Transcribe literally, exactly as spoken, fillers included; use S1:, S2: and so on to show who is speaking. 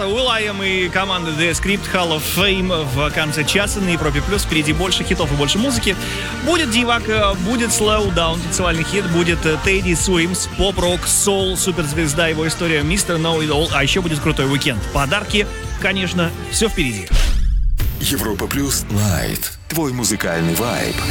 S1: ребята, Will.i.am и команда The Script Hall of Fame в конце часа на Европе Плюс. Впереди больше хитов и больше музыки. Будет Дивак, будет Slow Down, танцевальный хит, будет Teddy Swims, поп-рок, соул, суперзвезда, его история, мистер Know It All, а еще будет крутой уикенд. Подарки, конечно, все впереди.
S2: Европа Плюс Лайт. Твой музыкальный вайб.